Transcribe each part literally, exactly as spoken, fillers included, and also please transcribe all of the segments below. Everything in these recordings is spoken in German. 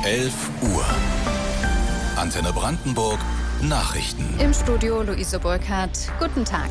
elf Uhr. Antenne Brandenburg Nachrichten. Im Studio Luise Burkhardt. Guten Tag.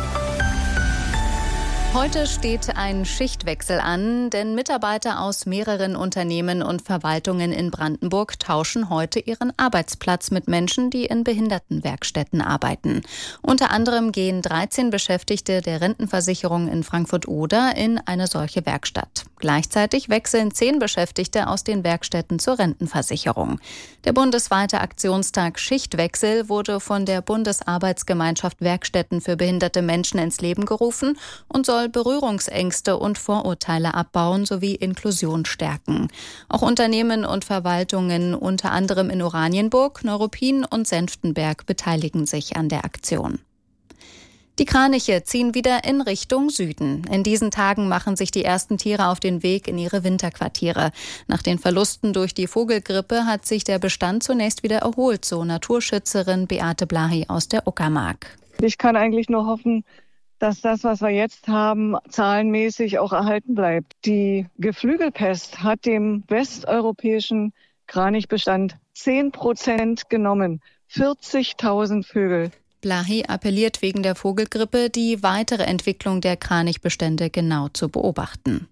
Heute steht ein Schichtwechsel an, denn Mitarbeiter aus mehreren Unternehmen und Verwaltungen in Brandenburg tauschen heute ihren Arbeitsplatz mit Menschen, die in Behindertenwerkstätten arbeiten. Unter anderem gehen dreizehn Beschäftigte der Rentenversicherung in Frankfurt-Oder in eine solche Werkstatt. Gleichzeitig wechseln zehn Beschäftigte aus den Werkstätten zur Rentenversicherung. Der bundesweite Aktionstag Schichtwechsel wurde von der Bundesarbeitsgemeinschaft Werkstätten für behinderte Menschen ins Leben gerufen und soll Berührungsängste und Vorurteile abbauen sowie Inklusion stärken. Auch Unternehmen und Verwaltungen, unter anderem in Oranienburg, Neuruppin und Senftenberg, beteiligen sich an der Aktion. Die Kraniche ziehen wieder in Richtung Süden. In diesen Tagen machen sich die ersten Tiere auf den Weg in ihre Winterquartiere. Nach den Verlusten durch die Vogelgrippe hat sich der Bestand zunächst wieder erholt, so Naturschützerin Beate Blahy aus der Uckermark. Ich kann eigentlich nur hoffen, dass das, was wir jetzt haben, zahlenmäßig auch erhalten bleibt. Die Geflügelpest hat dem westeuropäischen Kranichbestand zehn Prozent genommen. vierzigtausend Vögel. Blahy appelliert wegen der Vogelgrippe, die weitere Entwicklung der Kranichbestände genau zu beobachten.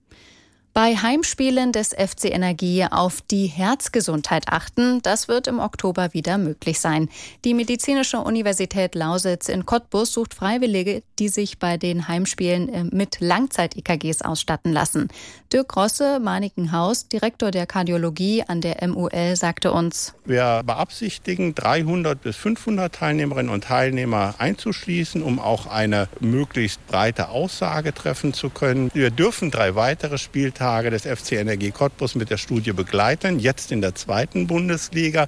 Bei Heimspielen des F C Energie auf die Herzgesundheit achten, das wird im Oktober wieder möglich sein. Die Medizinische Universität Lausitz in Cottbus sucht Freiwillige, die sich bei den Heimspielen mit Langzeit-E K Gs ausstatten lassen. Dirk Rosse, Manikenhaus, Direktor der Kardiologie an der M U L, sagte uns: Wir beabsichtigen, dreihundert bis fünfhundert Teilnehmerinnen und Teilnehmer einzuschließen, um auch eine möglichst breite Aussage treffen zu können. Wir dürfen drei weitere Spieltage des F C Energie Cottbus mit der Studie begleiten, jetzt in der zweiten Bundesliga.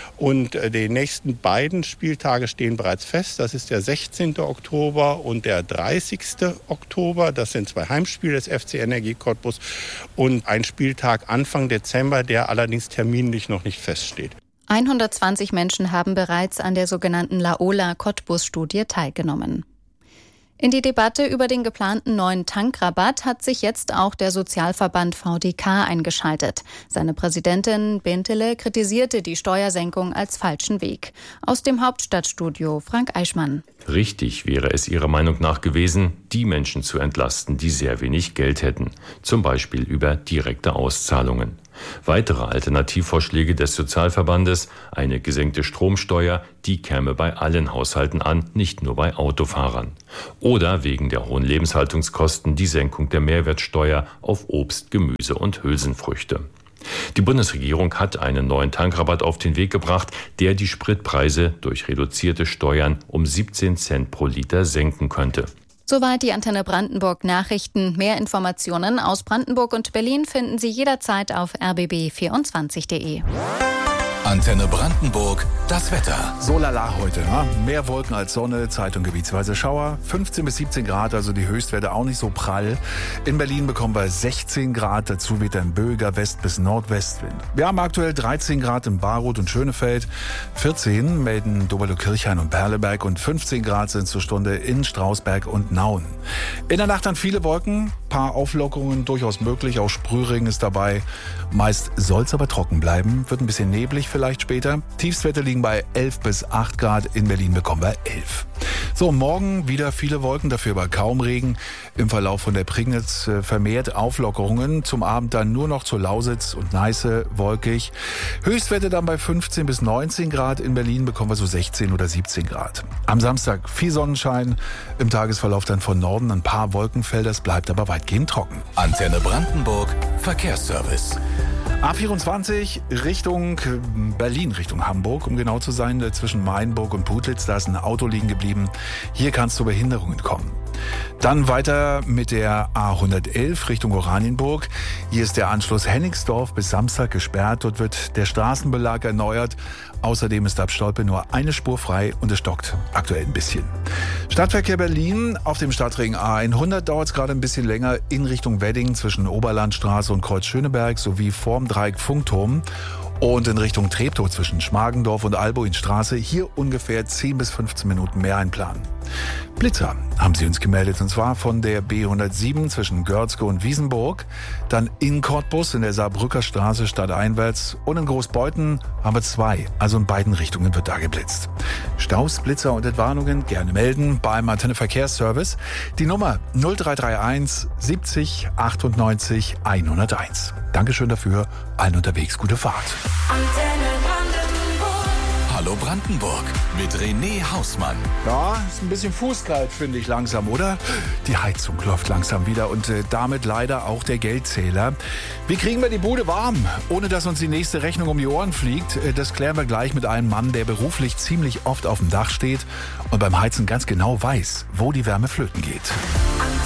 Und die nächsten beiden Spieltage stehen bereits fest. Das ist der sechzehnte Oktober und der dreißigste Oktober. Das sind zwei Heimspiele des F C Energie Cottbus und ein Spieltag Anfang Dezember, der allerdings terminlich noch nicht feststeht. hundertzwanzig Menschen haben bereits an der sogenannten Laola-Cottbus-Studie teilgenommen. In die Debatte über den geplanten neuen Tankrabatt hat sich jetzt auch der Sozialverband V D K eingeschaltet. Seine Präsidentin Bentele kritisierte die Steuersenkung als falschen Weg. Aus dem Hauptstadtstudio Frank Eichmann. Richtig wäre es ihrer Meinung nach gewesen, die Menschen zu entlasten, die sehr wenig Geld hätten. Zum Beispiel über direkte Auszahlungen. Weitere Alternativvorschläge des Sozialverbandes, eine gesenkte Stromsteuer, die käme bei allen Haushalten an, nicht nur bei Autofahrern. Oder wegen der hohen Lebenshaltungskosten die Senkung der Mehrwertsteuer auf Obst, Gemüse und Hülsenfrüchte. Die Bundesregierung hat einen neuen Tankrabatt auf den Weg gebracht, der die Spritpreise durch reduzierte Steuern um siebzehn Cent pro Liter senken könnte. Soweit die Antenne Brandenburg Nachrichten. Mehr Informationen aus Brandenburg und Berlin finden Sie jederzeit auf r b b vierundzwanzig punkt de. Antenne Brandenburg, das Wetter. So lala heute. Ne? Mehr Wolken als Sonne, Zeit- und gebietsweise Schauer. fünfzehn bis siebzehn Grad, also die Höchstwerte auch nicht so prall. In Berlin bekommen wir sechzehn Grad, dazu weht ein böiger West- bis Nordwestwind. Wir haben aktuell dreizehn Grad in Baruth und Schönefeld, vierzehn melden Doberlo-Kirchhain und Perleberg und fünfzehn Grad sind zur Stunde in Strausberg und Nauen. In der Nacht dann viele Wolken, paar Auflockerungen durchaus möglich, auch Sprühregen ist dabei. Meist soll es aber trocken bleiben, wird ein bisschen neblig vielleicht später. Tiefstwerte liegen bei elf bis acht Grad, in Berlin bekommen wir elf. So, morgen wieder viele Wolken, dafür aber kaum Regen. Im Verlauf von der Prignitz vermehrt Auflockerungen. Zum Abend dann nur noch zur Lausitz und Neiße wolkig. Höchstwerte dann bei fünfzehn bis neunzehn Grad. In Berlin bekommen wir so sechzehn oder siebzehn Grad. Am Samstag viel Sonnenschein. Im Tagesverlauf dann von Norden ein paar Wolkenfelder. Es bleibt aber weitgehend trocken. Antenne Brandenburg, Verkehrsservice. A vierundzwanzig Richtung Berlin, Richtung Hamburg, um genau zu sein, zwischen Mainburg und Putlitz, da ist ein Auto liegen geblieben. Hier kann es zu Behinderungen kommen. Dann weiter mit der A hundertelf Richtung Oranienburg. Hier ist der Anschluss Hennigsdorf bis Samstag gesperrt. Dort wird der Straßenbelag erneuert. Außerdem ist ab Stolpe nur eine Spur frei und es stockt aktuell ein bisschen. Stadtverkehr Berlin auf dem Stadtring A hundert dauert es gerade ein bisschen länger in Richtung Wedding zwischen Oberlandstraße und Kreuz Schöneberg sowie vorm Dreieck Funkturm. Und in Richtung Treptow zwischen Schmargendorf und Alboinstraße hier ungefähr zehn bis fünfzehn Minuten mehr einplanen. Blitzer haben sie uns gemeldet, und zwar von der B hundertsieben zwischen Görzke und Wiesenburg, dann in Cottbus in der Saarbrücker Straße stadteinwärts und in Großbeuthen haben wir zwei, also in beiden Richtungen wird da geblitzt. Staus, Blitzer und Entwarnungen gerne melden beim Antenne Verkehrsservice. Die Nummer null drei drei eins siebzig achtundneunzig hunderteins. Dankeschön dafür, allen unterwegs gute Fahrt. Antenne Brandenburg. Hallo Brandenburg mit René Hausmann. Ja, ist ein bisschen fußkalt, finde ich langsam, oder? Die Heizung läuft langsam wieder und äh, damit leider auch der Geldzähler. Wie kriegen wir die Bude warm, ohne dass uns die nächste Rechnung um die Ohren fliegt? Äh, das klären wir gleich mit einem Mann, der beruflich ziemlich oft auf dem Dach steht und beim Heizen ganz genau weiß, wo die Wärme flöten geht.